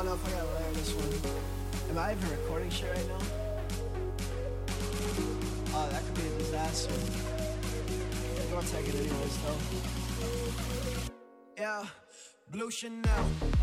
don't know if I gotta layer this one. Am I even recording shit right now? Oh, that could be a disaster. I'm gonna take it anyways though. Yeah, Blue Chanel.